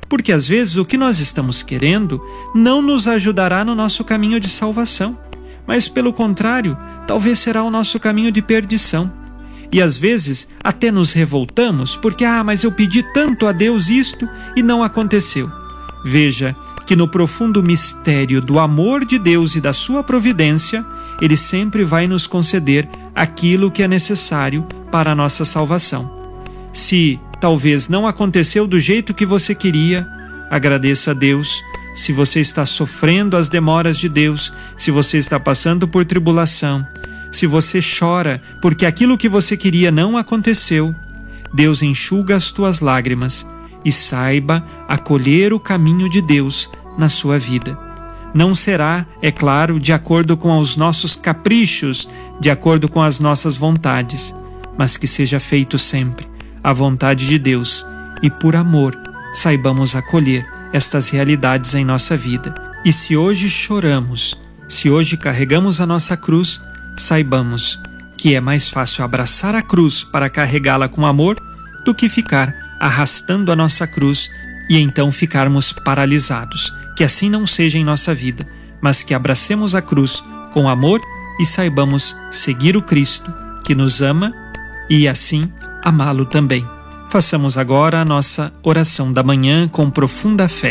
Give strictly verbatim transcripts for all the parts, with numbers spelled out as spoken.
porque às vezes o que nós estamos querendo não nos ajudará no nosso caminho de salvação, mas pelo contrário, talvez será o nosso caminho de perdição. E às vezes até nos revoltamos porque, ah, mas eu pedi tanto a Deus isto e não aconteceu. Veja que no profundo mistério do amor de Deus e da sua providência, Ele sempre vai nos conceder aquilo que é necessário para a nossa salvação. Se talvez não aconteceu do jeito que você queria, agradeça a Deus. Se você está sofrendo as demoras de Deus, se você está passando por tribulação, se você chora porque aquilo que você queria não aconteceu, Deus enxuga as tuas lágrimas e saiba acolher o caminho de Deus na sua vida. Não será, é claro, de acordo com os nossos caprichos, de acordo com as nossas vontades, mas que seja feito sempre a vontade de Deus e por amor saibamos acolher estas realidades em nossa vida. E se hoje choramos, se hoje carregamos a nossa cruz, saibamos que é mais fácil abraçar a cruz para carregá-la com amor do que ficar arrastando a nossa cruz e então ficarmos paralisados. Que assim não seja em nossa vida, mas que abracemos a cruz com amor e saibamos seguir o Cristo que nos ama e assim amá-lo também. Façamos agora a nossa oração da manhã com profunda fé.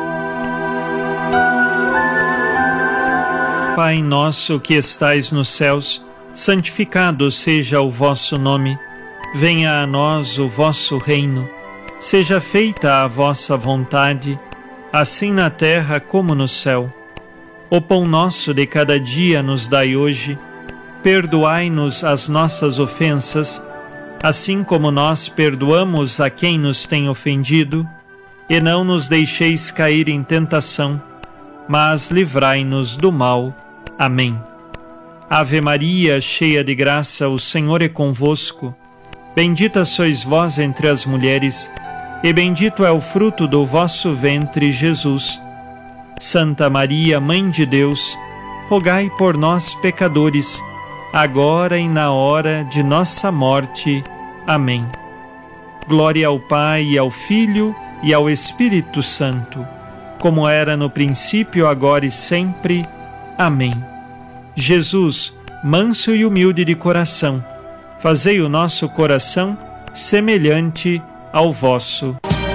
Pai nosso que estais nos céus, santificado seja o vosso nome. Venha a nós o vosso reino. Seja feita a vossa vontade, assim na terra como no céu. O pão nosso de cada dia nos dai hoje. Perdoai-nos as nossas ofensas, assim como nós perdoamos a quem nos tem ofendido. E não nos deixeis cair em tentação, mas livrai-nos do mal. Amém. Ave Maria, cheia de graça, o Senhor é convosco. Bendita sois vós entre as mulheres, e bendito é o fruto do vosso ventre, Jesus. Santa Maria, Mãe de Deus, rogai por nós, pecadores, agora e na hora de nossa morte. Amém. Glória ao Pai, e ao Filho, e ao Espírito Santo, como era no princípio, agora e sempre. Amém. Jesus, manso e humilde de coração, fazei o nosso coração semelhante ao vosso.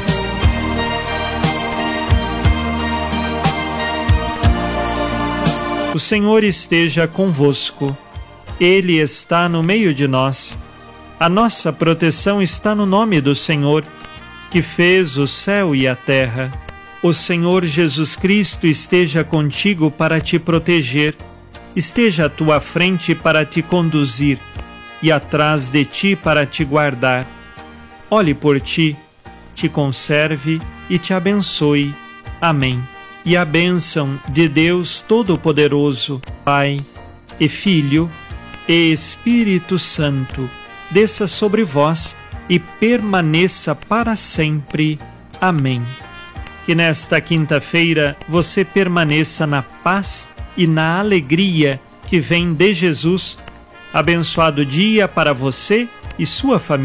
O Senhor esteja convosco. Ele está no meio de nós. A nossa proteção está no nome do Senhor, que fez o céu e a terra. O Senhor Jesus Cristo esteja contigo para te proteger, esteja à tua frente para te conduzir e atrás de ti para te guardar. Olhe por ti, te conserve e te abençoe. Amém. E a bênção de Deus Todo-Poderoso, Pai e Filho e Espírito Santo, desça sobre vós e permaneça para sempre. Amém. Que nesta quinta-feira você permaneça na paz e na alegria que vem de Jesus. Abençoado dia para você e sua família.